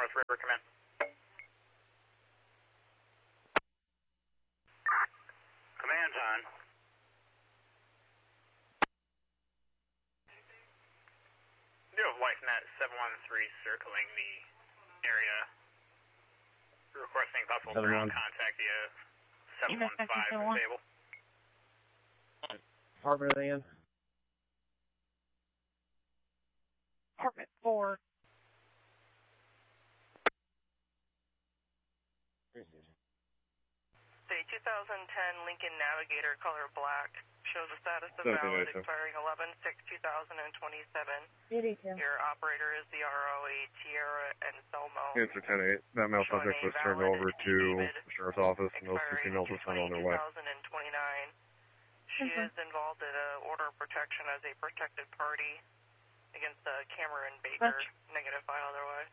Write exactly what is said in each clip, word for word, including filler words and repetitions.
North River, come in. Command's on. Do have LifeNet seven one three circling the area. Requesting possible ground contact via seven one five stable. Apartment in. Apartment four. The two thousand ten Lincoln Navigator, color black, shows a status of valid expiring eleven six two thousand twenty-seven. Your operator is the R O A Tierra and Selmo. Answer ten eight. That male subject was turned over to the sheriff's office, and those two females were found on their way. twenty twenty-nine. She is involved in an order of protection as a protected party against uh, Cameron Baker. Negative file otherwise.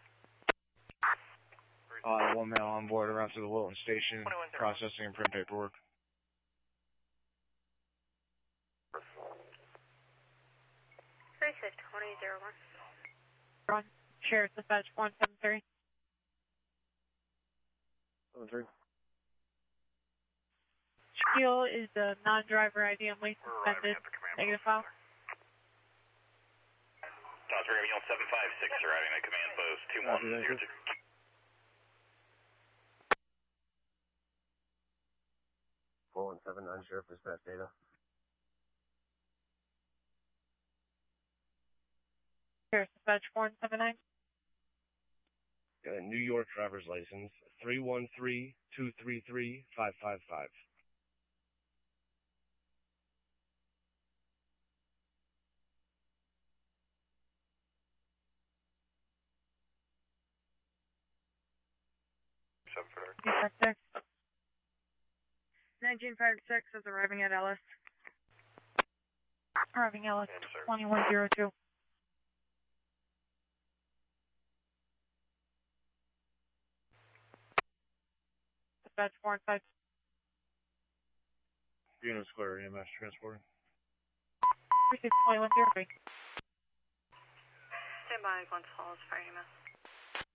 Uh, one male on board around to the Wilton Station, processing and print paperwork. three six twenty zero one. Run. Sheriff's Dispatch one seven three. seven three. Steele is the non-driver I D only suspended. Negative file. Dodge Raving seven five six arriving at command post two one zero two. four one seven nine, Sheriff Dispatch data. Sheriff's Dispatch one seven nine. Got a New York driver's license, three one three two three three five five five. nineteen fifty-six is arriving at Ellis. Arriving Ellis twenty-one zero two. Dispatch four and five. Unit Square, E M S transporting. three six twenty-one zero three. Stand by, once calls for E M S.